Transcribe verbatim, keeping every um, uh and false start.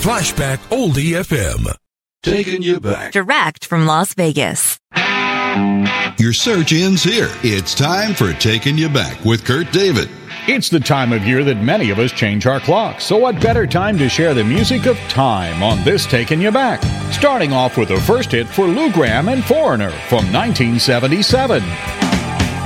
Flashback Oldie F M. Taking you back. Direct from Las Vegas. Your search ends here. It's time for Taking You Back with Kurt David. It's the time of year that many of us change our clocks, so what better time to share the music of time on this Taking You Back? Starting off with the first hit for Lou Gramm and Foreigner from nineteen seventy-seven.